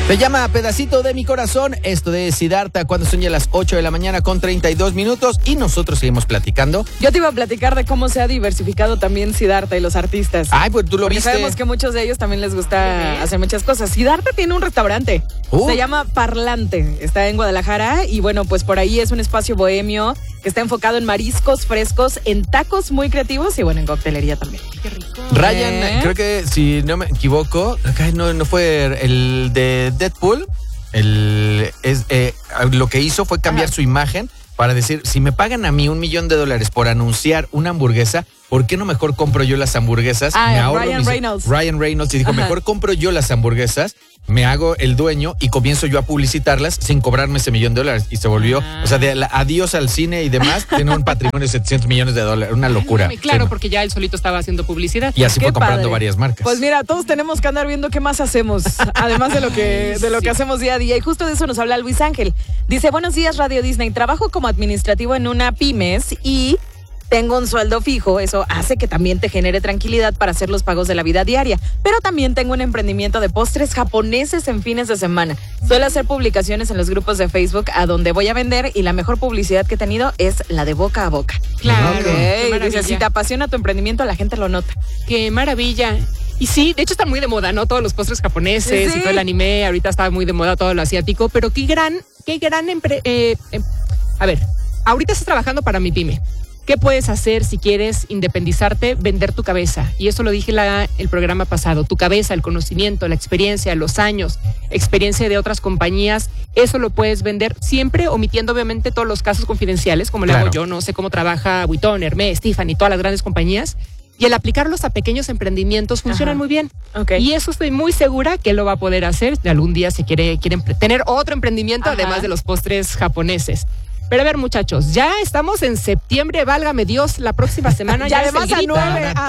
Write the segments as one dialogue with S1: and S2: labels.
S1: Se llama Pedacito de mi corazón, esto de Siddhartha, cuando son ya las 8 de la mañana con 32 minutos y nosotros seguimos platicando.
S2: Yo te iba a platicar de cómo se ha diversificado también Siddhartha y los artistas.
S1: Ay, pues tú lo
S2: Porque
S1: viste.
S2: sabemos que muchos de ellos también les gusta hacer muchas cosas. Siddhartha tiene un restaurante, se llama Parlante, está en Guadalajara y bueno, pues por ahí es un espacio bohemio que está enfocado en mariscos frescos, en tacos muy creativos y bueno, en coctelería también.
S3: Qué rico.
S1: Ryan, creo que si no me equivoco, no fue el de Deadpool, lo que hizo fue cambiar su imagen para decir, si me pagan a mí $1 millón por anunciar una hamburguesa, ¿por qué no mejor compro yo las hamburguesas? Me ahorro Ryan Reynolds y dijo, mejor compro yo las hamburguesas, me hago el dueño y comienzo yo a publicitarlas sin cobrarme ese $1 millón. Y se volvió, o sea, adiós al cine y demás, tiene un patrimonio de $700 millones, una locura.
S3: Claro, porque ya él solito estaba haciendo publicidad.
S1: Y así
S2: Qué
S1: fue comprando
S2: padre.
S1: varias marcas.
S2: Pues mira, todos tenemos que andar viendo qué más hacemos, además de lo que hacemos día a día. Y justo de eso nos habla Luis Ángel. Dice, buenos días Radio Disney, trabajo como administrativo en una pymes y tengo un sueldo fijo, eso hace que también te genere tranquilidad para hacer los pagos de la vida diaria. Pero también tengo un emprendimiento de postres japoneses en fines de semana. Suelo hacer publicaciones en los grupos de Facebook a donde voy a vender y la mejor publicidad que he tenido es la de boca a boca.
S3: Claro.
S2: Okay.
S3: Qué maravilla.
S2: Dice, si te apasiona tu emprendimiento, la gente lo nota.
S3: Qué maravilla. Y sí, de hecho están muy de moda, ¿no? Todos los postres japoneses y todo el anime, ahorita está muy de moda todo lo asiático, pero a ver, ahorita estás trabajando para mi pyme. ¿Qué puedes hacer si quieres independizarte? Vender tu cabeza. Y eso lo dije el programa pasado. Tu cabeza, el conocimiento, la experiencia, los años, experiencia de otras compañías, eso lo puedes vender siempre omitiendo obviamente todos los casos confidenciales, como le hago yo. No sé cómo trabaja Vuitton, Hermès, Tiffany, todas las grandes compañías. Y el aplicarlos a pequeños emprendimientos funcionan muy bien.
S2: Okay.
S3: Y eso estoy muy segura que lo va a poder hacer. Algún día se quiere tener otro emprendimiento, además de los postres japoneses. Pero a ver, muchachos, ya estamos en septiembre, válgame Dios, la próxima semana ya
S2: además
S3: es el grito.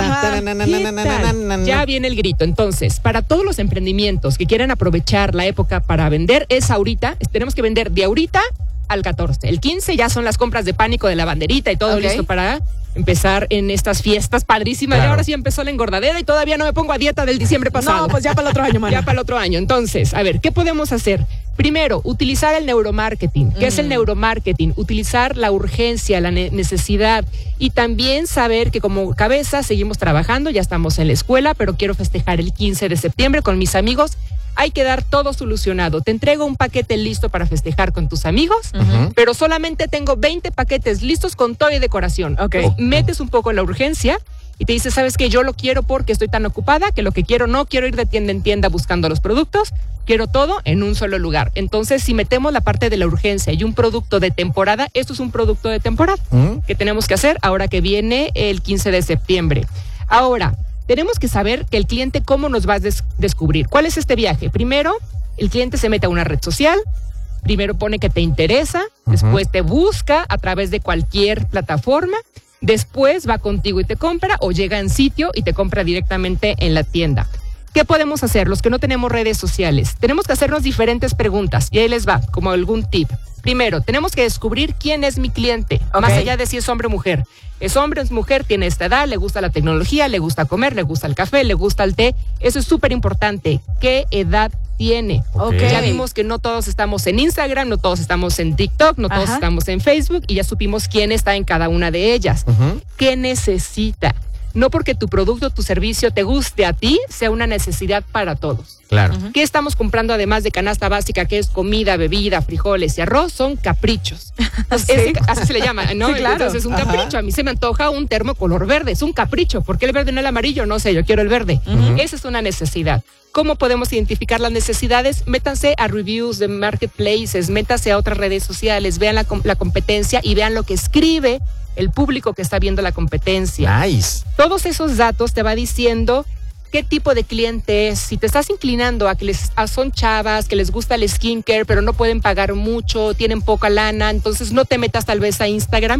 S3: Ya viene el grito. Entonces, para todos los emprendimientos que quieren aprovechar la época para vender, es ahorita. Tenemos que vender de ahorita al 14. El 15 ya son las compras de pánico de la banderita y todo listo para empezar en estas fiestas padrísimas. Y ahora sí empezó la engordadera y todavía no me pongo a dieta del diciembre pasado.
S2: No, pues ya para el otro año, man.
S3: Ya para el otro año. Entonces, a ver, ¿qué podemos hacer? Primero, utilizar el neuromarketing. ¿Qué es el neuromarketing? Utilizar la urgencia, la necesidad y también saber que como cabeza seguimos trabajando, ya estamos en la escuela, pero quiero festejar el 15 de septiembre con mis amigos. Hay que dar todo solucionado. Te entrego un paquete listo para festejar con tus amigos, pero solamente tengo 20 paquetes listos con todo y decoración. Metes un poco la urgencia y te dices, ¿sabes qué? Yo lo quiero porque estoy tan ocupada que lo que quiero no quiero ir de tienda en tienda buscando los productos, quiero todo en un solo lugar. Entonces, si metemos la parte de la urgencia y un producto de temporada, esto es un producto de temporada que tenemos que hacer ahora que viene el 15 de septiembre. Ahora, tenemos que saber que el cliente cómo nos va a descubrir. ¿Cuál es este viaje? Primero, el cliente se mete a una red social, primero pone que te interesa, después te busca a través de cualquier plataforma, después va contigo y te compra o llega en sitio y te compra directamente en la tienda. ¿Qué podemos hacer? Los que no tenemos redes sociales, tenemos que hacernos diferentes preguntas y ahí les va, como algún tip. Primero, tenemos que descubrir quién es mi cliente, más allá de si es hombre o mujer. Es hombre, es mujer, tiene esta edad, le gusta la tecnología, le gusta comer, le gusta el café, le gusta el té. Eso es súper importante. ¿Qué edad tiene? Ya vimos que no todos estamos en Instagram, no todos estamos en TikTok, no todos estamos en Facebook y ya supimos quién está en cada una de ellas. ¿Qué necesita? No porque tu producto, tu servicio te guste a ti, sea una necesidad para todos.
S1: Claro.
S3: ¿Qué estamos comprando además de canasta básica, que es comida, bebida, frijoles y arroz? Son caprichos. Entonces, así se le llama, ¿no?
S2: Sí, claro.
S3: Entonces es un capricho. A mí se me antoja un termo color verde, es un capricho. ¿Por qué el verde no el amarillo? No sé, yo quiero el verde. Esa es una necesidad. ¿Cómo podemos identificar las necesidades? Métanse a reviews de marketplaces, métanse a otras redes sociales, vean la competencia y vean lo que escribe el público que está viendo la competencia.
S1: Nice.
S3: Todos esos datos te va diciendo qué tipo de cliente es. Si te estás inclinando a que son chavas, que les gusta el skincare, pero no pueden pagar mucho, tienen poca lana, entonces no te metas tal vez a Instagram,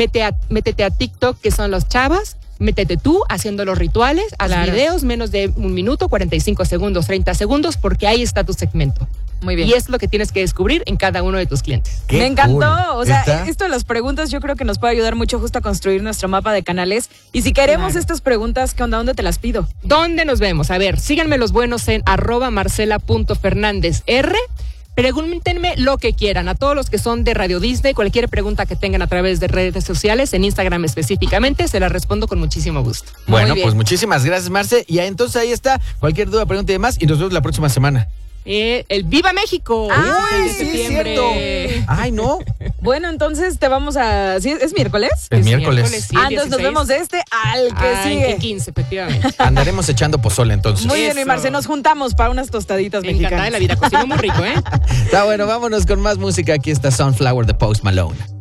S3: métete a TikTok, que son las chavas, métete tú haciendo los rituales, haz videos menos de 1 minuto, 45 segundos, 30 segundos, porque ahí está tu segmento.
S2: Muy bien.
S3: Y es lo que tienes que descubrir en cada uno de tus clientes.
S2: Me encantó. O sea, esto de las preguntas yo creo que nos puede ayudar mucho justo a construir nuestro mapa de canales. Y si queremos estas preguntas, ¿qué onda? ¿Dónde te las pido?
S3: ¿Dónde nos vemos? A ver, síganme los buenos en @marcela.fernandezr. Pregúntenme lo que quieran. A todos los que son de Radio Disney, cualquier pregunta que tengan a través de redes sociales, en Instagram específicamente, se las respondo con muchísimo gusto.
S1: Bueno, pues muchísimas gracias, Marce. Y entonces ahí está. Cualquier duda, pregunta y demás. Y nos vemos la próxima semana.
S3: El ¡Viva México!
S2: ¡Ay,
S1: sí, cierto! ¡Ay, no!
S2: Bueno, entonces te vamos a... ¿Sí? ¿Es miércoles?
S1: Es miércoles.
S3: Sí,
S2: entonces nos vemos de al que sigue.
S3: En 15, efectivamente.
S1: Andaremos echando pozole entonces.
S2: Muy bien, mi Marce, nos juntamos para unas tostaditas mexicanas.
S3: De la vida, cocino muy rico, ¿eh?
S1: Está bueno, vámonos con más música. Aquí está Sunflower de Post Malone.